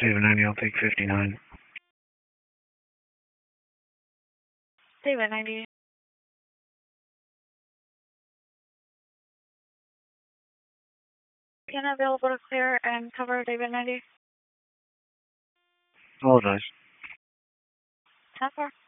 David 90, I'll take 59. David 90. Can available to clear and cover David 90? Apologize. 10-4.